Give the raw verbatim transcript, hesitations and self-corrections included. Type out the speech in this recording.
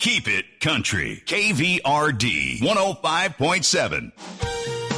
Keep it country. K V R D one oh five point seven.